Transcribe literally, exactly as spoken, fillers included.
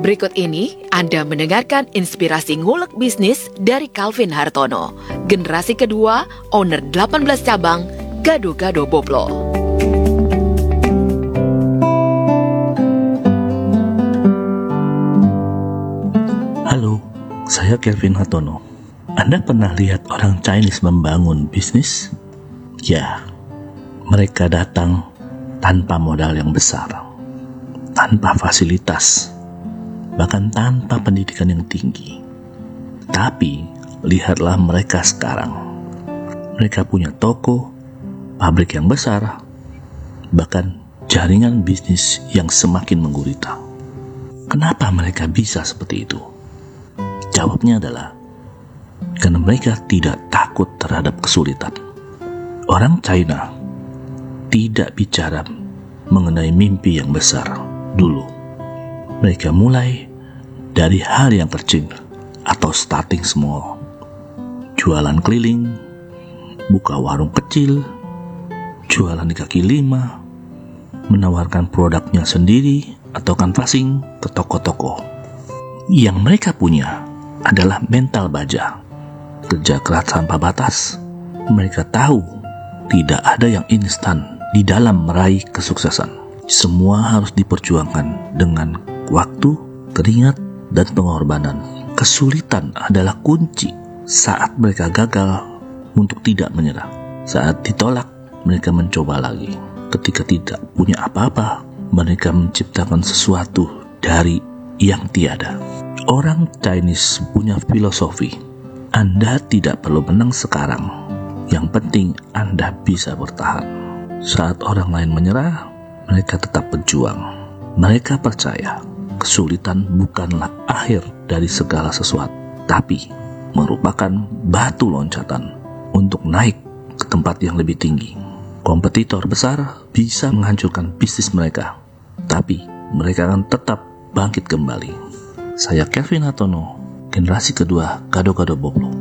Berikut ini Anda mendengarkan inspirasi ngulek bisnis dari Calvin Hartono, generasi kedua, owner delapan belas cabang, Gado-Gado Boblo. Halo, saya Calvin Hartono. Anda pernah lihat orang Chinese membangun bisnis? Ya, mereka datang tanpa modal yang besar, tanpa fasilitas, bahkan tanpa pendidikan yang tinggi. Tapi, lihatlah mereka sekarang. Mereka punya toko, pabrik yang besar, bahkan jaringan bisnis yang semakin menggurita. Kenapa mereka bisa seperti itu? Jawabnya adalah karena mereka tidak takut terhadap kesulitan. Orang China tidak bicara mengenai mimpi yang besar dulu. Mereka mulai dari hal yang kecil atau starting small. Jualan keliling, buka warung kecil, jualan di kaki lima, menawarkan produknya sendiri atau canvassing ke toko-toko. Yang mereka punya adalah mental baja, kerja keras tanpa batas. Mereka tahu tidak ada yang instan di dalam meraih kesuksesan. Semua harus diperjuangkan dengan waktu, keringat, dan pengorbanan. Kesulitan adalah kunci saat mereka gagal untuk tidak menyerah. Saat ditolak, mereka mencoba lagi. Ketika tidak punya apa-apa, mereka menciptakan sesuatu dari yang tiada. Orang Chinese punya filosofi, Anda tidak perlu menang sekarang. Yang penting Anda bisa bertahan. Saat orang lain menyerah, mereka tetap berjuang. Mereka percaya kesulitan bukanlah akhir dari segala sesuatu, tapi merupakan batu loncatan untuk naik ke tempat yang lebih tinggi. Kompetitor besar bisa menghancurkan bisnis mereka, tapi mereka akan tetap bangkit kembali. Saya Calvin Hartono, generasi kedua Gado-Gado Boblo.